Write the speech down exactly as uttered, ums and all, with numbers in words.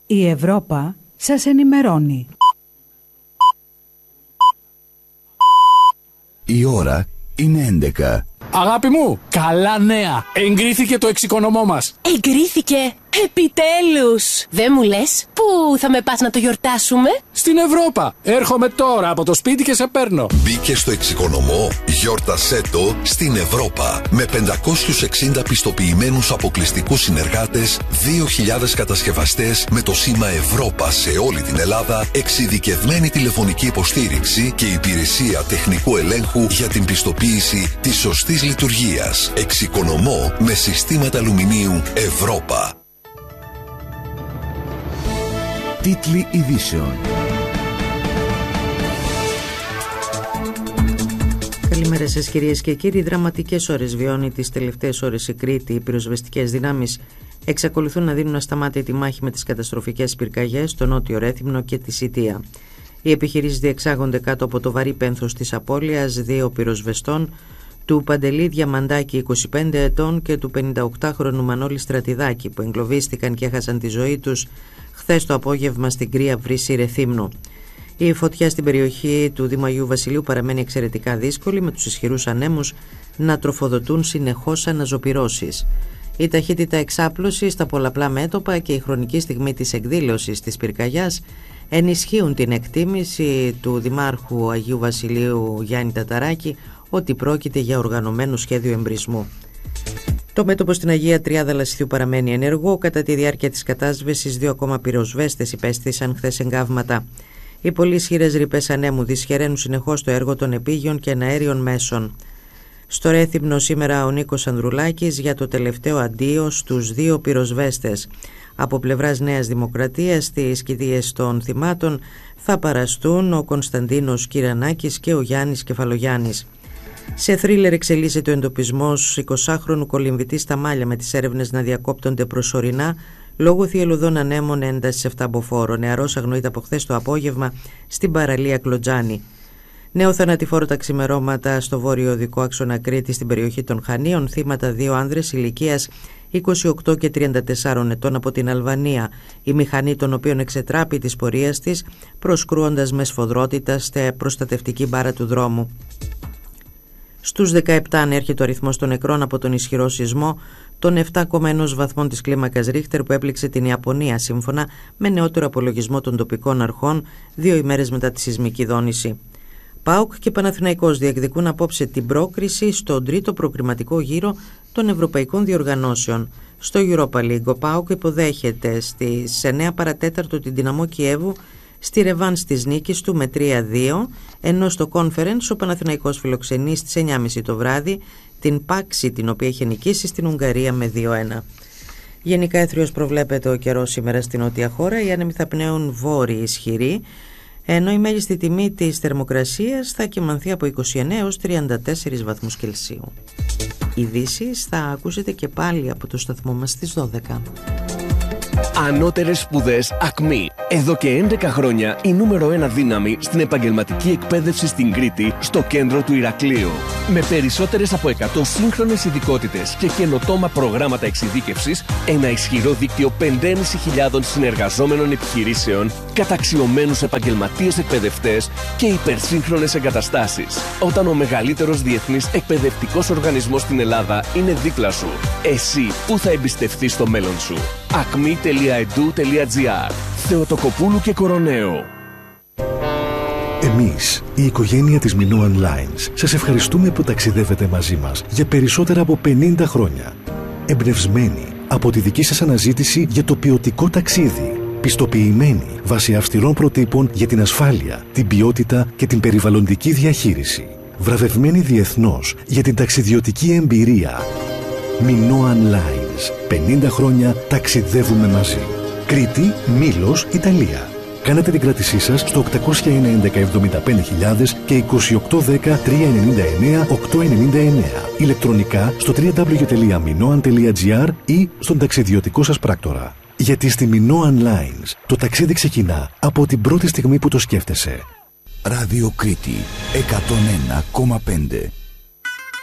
Η Ευρώπα σας ενημερώνει. Η ώρα είναι έντεκα. Αγάπη μου, καλά νέα! Εγκρίθηκε το εξοικονομώ μας. Εγκρίθηκε! Επιτέλους! Δεν μου λες, πού θα με πας να το γιορτάσουμε? Στην Ευρώπα! Έρχομαι τώρα από το σπίτι και σε παίρνω. Μπήκε στο εξοικονομώ, γιόρτασέ το στην Ευρώπα. Με πεντακόσιους εξήντα πιστοποιημένους αποκλειστικούς συνεργάτες, δύο χιλιάδες κατασκευαστές με το σήμα Ευρώπα σε όλη την Ελλάδα, εξειδικευμένη τηλεφωνική υποστήριξη και υπηρεσία τεχνικού ελέγχου για την πιστοποίηση της σωστής λειτουργίας. Εξοικονομώ με συστήματα αλουμινίου Ευρώπα. Τίτλοι ειδήσεων. Καλημέρα σας κυρίες και κύριοι. Δραματικές ώρες βιώνει τις τελευταίες ώρες η Κρήτη. Οι πυροσβεστικές δυνάμεις εξακολουθούν να δίνουν ασταμάτητη μάχη με τις καταστροφικές πυρκαγιές στο Νότιο Ρέθυμνο και τη Σιτία. Οι επιχειρήσεις διεξάγονται κάτω από το βαρύ πένθος της απώλειας δύο πυροσβεστών, του Παντελή Διαμαντάκη είκοσι πέντε ετών και του πενηνταοκτάχρονου Μανώλη Στρατιδάκη, που εγκλωβίστηκαν και έχασαν τη ζωή τους χθες το απόγευμα στην Κρύα Βρύση Ρεθύμνου. Η φωτιά στην περιοχή του Δήμου Αγίου Βασιλείου παραμένει εξαιρετικά δύσκολη, με τους ισχυρούς ανέμους να τροφοδοτούν συνεχώς αναζωπυρώσεις. Η ταχύτητα εξάπλωσης στα πολλαπλά μέτωπα και η χρονική στιγμή της εκδήλωσης της πυρκαγιάς ενισχύουν την εκτίμηση του Δημάρχου Αγίου Βασιλείου Γιάννη Ταταράκη ότι πρόκειται για οργανωμένο σχέδιο εμπρισμού. Το μέτωπο στην Αγία Τριάδα Λασιθιού παραμένει ενεργό. Κατά τη διάρκεια της κατάσβεσης, δύο ακόμα πυροσβέστες υπέστησαν χθες εγκάβματα. Οι πολύ ισχυρές ρηπές ανέμου δυσχεραίνουν συνεχώς το έργο των επίγειων και εναέριων μέσων. Στο Ρέθυμνο σήμερα ο Νίκος Ανδρουλάκης για το τελευταίο αντίο στους δύο πυροσβέστες. Από πλευράς Νέας Δημοκρατίας, στις κηδείες των θυμάτων θα παραστούν ο Κωνσταντίνος Κυρανάκης και ο Γιάννης Κεφαλογιάννης. Σε θρίλερ εξελίσσεται ο εντοπισμός εικοσάχρονου κολυμβητή στα Μάλια, με τις έρευνες να διακόπτονται προσωρινά λόγω θυελλωδών ανέμων έντασης εφτά μποφόρ. Νεαρός αγνοείται από χθες το απόγευμα στην παραλία Κλοντζάνη. Νέο θανατηφόρο τα ξημερώματα στο βόρειο οδικό άξονα Κρήτη, στην περιοχή των Χανίων. Θύματα δύο άνδρες ηλικίας είκοσι οκτώ και τριάντα τέσσερα ετών από την Αλβανία, η μηχανή των οποίων εξετράπη της πορείας της, προσκρούοντας με σφοδρότητα στη προστατευτική μπάρα του δρόμου. Στους δεκαεπτά ανέρχεται ο αριθμός των νεκρών από τον ισχυρό σεισμό των επτά κόμμα ένα βαθμών της κλίμακας Ρίχτερ που έπληξε την Ιαπωνία, σύμφωνα με νεότερο απολογισμό των τοπικών αρχών δύο ημέρες μετά τη σεισμική δόνηση. ΠΑΟΚ και Παναθηναϊκός διεκδικούν απόψε την πρόκριση στον τρίτο προκριματικό γύρο των ευρωπαϊκών διοργανώσεων. Στο Europa League ο ΠΑΟΚ υποδέχεται στις εννέα παρατέταρτο την Δυναμό Κιέβου στη ρεβάνς της νίκης του με τρία δύο, ενώ στο Conference ο Παναθηναϊκός φιλοξενεί στις εννιά και μισή το βράδυ την Πάξη, την οποία είχε νικήσει στην Ουγγαρία με δύο ένα. Γενικά έθριος προβλέπεται ο καιρός σήμερα στην νότια χώρα. Οι άνεμοι θα πνέουν βόρειοι ισχυροί, ενώ η μέγιστη τιμή της θερμοκρασίας θα κυμανθεί από είκοσι εννέα έως τριάντα τέσσερις βαθμούς Κελσίου. Ειδήσεις θα ακούσετε και πάλι από το σταθμό μας στις δώδεκα. Ανώτερες σπουδές ΑΚΜΗ. Εδώ και έντεκα χρόνια η νούμερο ένα δύναμη στην επαγγελματική εκπαίδευση στην Κρήτη, στο κέντρο του Ηρακλείου. Με περισσότερες από εκατό σύγχρονες ειδικότητες και καινοτόμα προγράμματα εξειδίκευσης, ένα ισχυρό δίκτυο πέντε χιλιάδες πεντακόσιων συνεργαζόμενων επιχειρήσεων, καταξιωμένους επαγγελματίες εκπαιδευτές και υπερσύγχρονες εγκαταστάσεις. Όταν ο μεγαλύτερος διεθνής εκπαιδευτικός οργανισμός στην Ελλάδα είναι δίπλα σου, εσύ πού θα εμπιστευτείς το μέλλον σου? ακμή τελεία ι ντι ου τελεία τζι άρ. Θεοτοκοπούλου και Κοροναίο. Εμείς, η οικογένεια της Minoan Lines, σας ευχαριστούμε που ταξιδεύετε μαζί μας για περισσότερα από πενήντα χρόνια. Εμπνευσμένοι από τη δική σας αναζήτηση για το ποιοτικό ταξίδι. Πιστοποιημένοι βάσει αυστηρών προτύπων για την ασφάλεια, την ποιότητα και την περιβαλλοντική διαχείριση. Βραβευμένοι διεθνώς για την ταξιδιωτική εμπειρία. Minoan Lines. πενήντα χρόνια ταξιδεύουμε μαζί. Κρήτη, Μήλος, Ιταλία. Κάνετε την κράτησή σας στο οκτακόσια ενενήντα εβδομήντα πέντε χιλιάδες και είκοσι οκτώ δέκα τριακόσια ενενήντα εννέα οκτακόσια ενενήντα εννέα. Ηλεκτρονικά στο double-u double-u double-u τελεία minoan τελεία τζι άρ ή στον ταξιδιωτικό σας πράκτορα. Γιατί στη Minoan Lines το ταξίδι ξεκινά από την πρώτη στιγμή που το σκέφτεσαι. Ράδιο Κρήτη εκατόν ένα κόμμα πέντε.